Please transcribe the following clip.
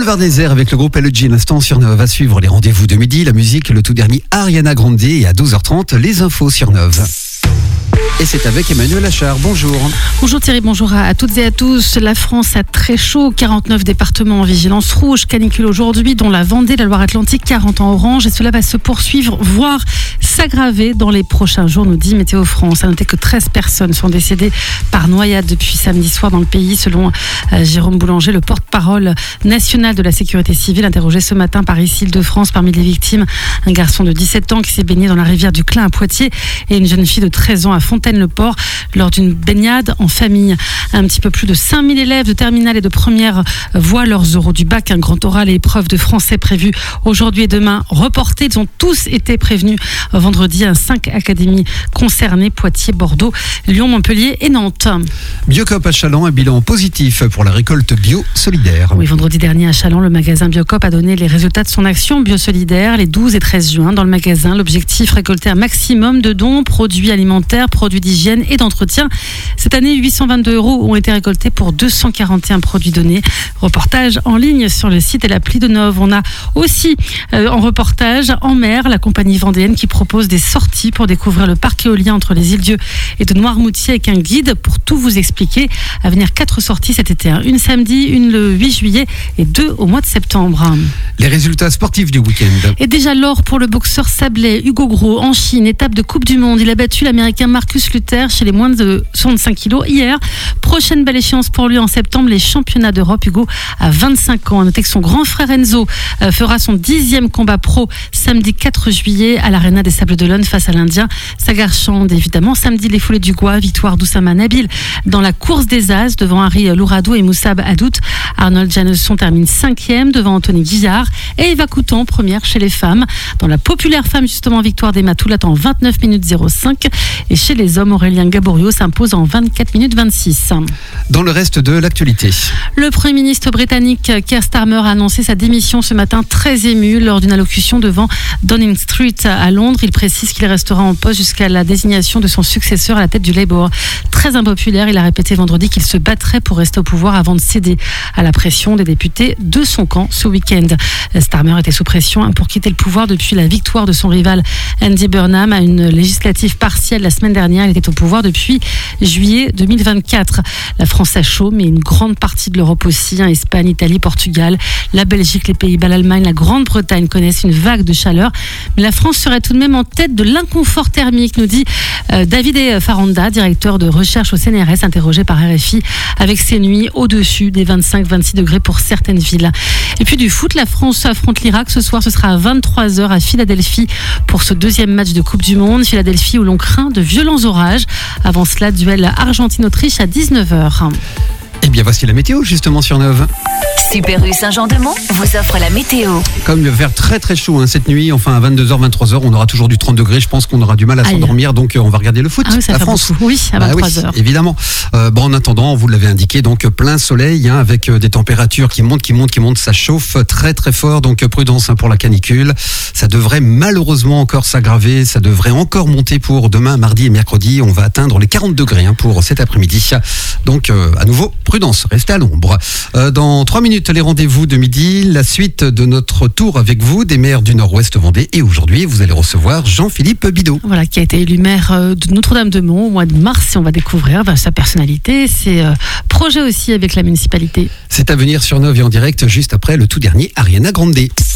Boulevard des Airs avec le groupe LG. L'instant sur Neuve. À suivre les rendez-vous de midi, la musique, le tout dernier Ariana Grande, et à 12h30 les infos sur Neuve. Et c'est avec Emmanuel Achard. Bonjour. Bonjour Thierry, bonjour à toutes et à tous. La France a très chaud, 49 départements en vigilance rouge, canicule aujourd'hui, dont la Vendée, la Loire-Atlantique, 40 en orange. Et cela va se poursuivre, voire s'aggraver dans les prochains jours, nous dit Météo France. À noter que 13 personnes sont décédées par noyade depuis samedi soir dans le pays, selon Jérôme Boulanger, le porte-parole national de la sécurité civile, interrogé ce matin par Île-de-France. Parmi les victimes, un garçon de 17 ans qui s'est baigné dans la rivière du Clin à Poitiers et une jeune fille de 13 ans à Fontaine-le-Port lors d'une baignade en famille. Un petit peu plus de 5000 élèves de terminale et de première voient leurs oraux du bac. Un grand oral et épreuve de français prévu aujourd'hui et demain reportés. Ils ont tous été prévenus vendredi à 5 académies concernées: Poitiers, Bordeaux, Lyon, Montpellier et Nantes. Biocop à Challans, un bilan positif pour la récolte bio solidaire. Oui, vendredi dernier à Challans, le magasin Biocop a donné les résultats de son action bio solidaire les 12 et 13 juin. Dans le magasin, l'objectif: récolter un maximum de dons, produits alimentaires, produits d'hygiène et d'entretien. Cette année, 822 € ont été récoltés pour 241 produits donnés. Reportage en ligne sur le site et l'appli de Neuve. On a aussi en reportage en mer la compagnie vendéenne qui propose des sorties pour découvrir le parc éolien entre les îles Dieu et de Noirmoutier avec un guide pour tout vous expliquer. À venir, 4 sorties cet été. Une samedi, une le 8 juillet et 2 au mois de septembre. Les résultats sportifs du week-end. Et déjà l'or pour le boxeur sablais Hugo Gros en Chine, étape de Coupe du Monde. Il a battu l'Américain Marcus Luther chez les moins de 65 kilos hier. Prochaine belle échéance pour lui en septembre, les championnats d'Europe. Hugo a 25 ans. À noter que son grand frère Enzo fera son 10e combat pro samedi 4 juillet à l'Arena des Sables d'Olonne face à l'Indien Sagar Chand. Évidemment, samedi, les foulées du Gois, victoire d'Oussama Nabil dans la course des As devant Harry Lourado et Moussab Hadout. Arnold Janesson termine 5e devant Anthony Guillard et Eva Coutan première chez les femmes. Dans la populaire femme, justement, victoire d'Emma Toulat en 29 minutes 05. Et chez les hommes, Aurélien Gaborio s'impose en 24 minutes 26. Dans le reste de l'actualité, le Premier ministre britannique Keir Starmer a annoncé sa démission ce matin, très ému lors d'une allocution devant Downing Street à Londres. Il précise qu'il restera en poste jusqu'à la désignation de son successeur à la tête du Labour. Très impopulaire, il a répété vendredi qu'il se battrait pour rester au pouvoir avant de céder à la pression des députés de son camp ce week-end. Starmer était sous pression pour quitter le pouvoir depuis la victoire de son rival Andy Burnham à une législative partielle la semaine dernière. Il était au pouvoir depuis juillet 2024. La France a chaud, mais une grande partie de l'Europe aussi. Espagne, Italie, Portugal, la Belgique, les Pays-Bas, l'Allemagne, la Grande-Bretagne connaissent une vague de chaleur. Mais la France serait tout de même en tête de l'inconfort thermique, nous dit David Faranda, directeur de recherche au CNRS, interrogé par RFI, avec ses nuits au-dessus des 25-26 degrés pour certaines villes. Et puis du foot, la France affronte l'Irak ce soir. Ce sera à 23h à Philadelphie pour ce 2e match de Coupe du Monde. Philadelphie où l'on craint de violents orages. Avant cela, duel Argentine-Autriche à 19h. Eh bien, voici la météo justement sur Neuve. Super U Saint-Jean-de-Mont vous offre la météo. Comme il va faire très très chaud cette nuit, enfin à 22h, 23h, on aura toujours du 30 degrés. Je pense qu'on aura du mal à s'endormir, donc on va regarder le foot. Ah oui, ça la fait France. Beaucoup. Oui, à 23h. Oui, évidemment. En attendant, vous l'avez indiqué, donc plein soleil avec des températures qui montent. Ça chauffe très très fort, donc prudence pour la canicule. Ça devrait malheureusement encore s'aggraver. Ça devrait encore monter pour demain, mardi et mercredi. On va atteindre les 40 degrés pour cet après-midi. Donc à nouveau, prudence, restez à l'ombre. Dans 3 minutes, les rendez-vous de midi, la suite de notre tour avec vous des maires du Nord-Ouest Vendée. Et aujourd'hui, vous allez recevoir Jean-Philippe Bidot. Voilà, qui a été élu maire de Notre-Dame-de-Mont au mois de mars. Et on va découvrir sa personnalité, ses projets aussi avec la municipalité. C'est à venir sur Neuve et en direct juste après le tout dernier Ariana Grande.